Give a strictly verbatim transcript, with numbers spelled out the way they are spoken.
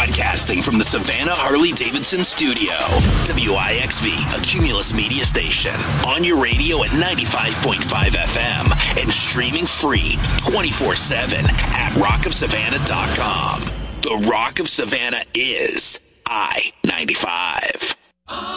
Broadcasting from the Savannah Harley-Davidson studio. W I X V, a Cumulus media station. On your radio at ninety-five point five F M and streaming free twenty-four seven at rock of savannah dot com. The Rock of Savannah is I ninety-five.